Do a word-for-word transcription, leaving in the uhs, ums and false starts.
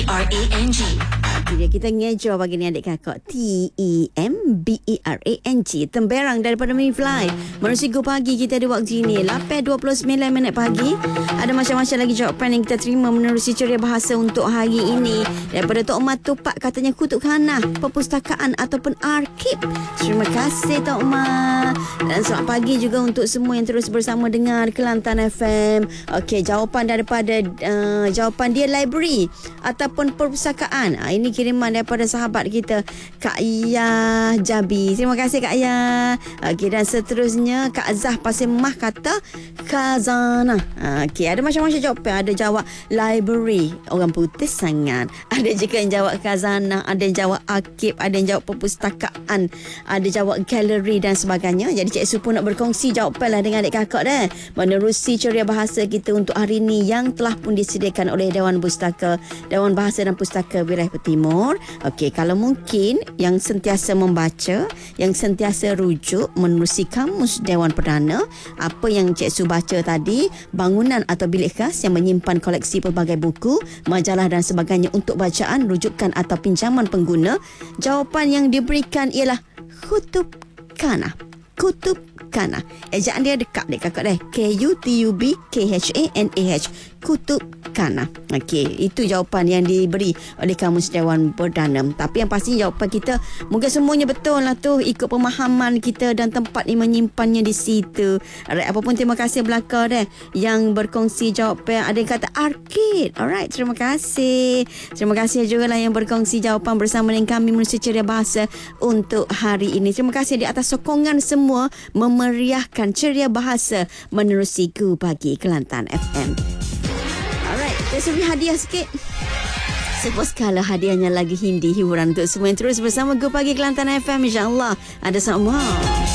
R A N G. Itu dia, kita ngejo pagi ni adik kakak. T E M B E R A N G. Temberang daripada Mayfly. Menerusi Go Pagi kita ada waktu ini lapan dua puluh sembilan minit pagi. Ada macam-macam lagi jawapan yang kita terima menerusi ceria bahasa untuk hari ini. Daripada Tok Mat Tupak, katanya kutuk khanah, perpustakaan ataupun arkib. Terima kasih Tok Mat. Dan selamat pagi juga untuk semua yang terus bersama dengar Kelantan F M. Okey, jawapan daripada uh, jawapan dia library ataupun perpustakaan. Ha, ini kiriman daripada sahabat kita Kak Yah Jabi. Terima kasih Kak Yah. Okey, dan seterusnya Kak Zah Pasir Mah kata khazanah. Ha, okey, ada macam-macam jawapan. Ada jawab library, orang putih sangat. Ada juga yang jawab khazanah, ada yang jawab arkib, ada yang jawab perpustakaan, ada jawab galeri dan sebagainya. Jadi Cik Su pun nak berkongsi jawapanlah dengan adik kakak dah. Menerusi ceria bahasa kita untuk hari ini yang telah pun disediakan oleh Dewan Pustaka, Dewan Bahasa dan Pustaka Wilayah Timur. Okey, kalau mungkin yang sentiasa membaca, yang sentiasa rujuk menerusi kamus Dewan Perdana, apa yang Cik Su baca tadi, bangunan atau bilik khas yang menyimpan koleksi pelbagai buku, majalah dan sebagainya untuk bacaan, rujukan atau pinjaman pengguna, jawapan yang diberikan ialah kutub kana. Kutub kana. Ejaan dia dekat dek kakak deh. K U T U B K H A N A H. Kutub kana. Okey, itu jawapan yang diberi oleh Kamus Dewan Perdana. Tapi yang pasti jawapan kita mungkin semuanya betul lah tu, ikut pemahaman kita dan tempat yang menyimpannya di situ. Alright, apapun terima kasih belaka deh yang berkongsi jawapan. Ada yang kata arkid. Alright, terima kasih. Terima kasih juga lah yang berkongsi jawapan bersama dengan kami menerusi ceria bahasa untuk hari ini. Terima kasih di atas sokongan semua memeriahkan ceria bahasa menerusi Go Pagi Kelantan F M. Alright, kita beri hadiah sikit. Sepuas kala hadiahnya lagi Hindi hiburan untuk semua yang terus bersama Go Pagi Kelantan F M. InsyaAllah ada sama.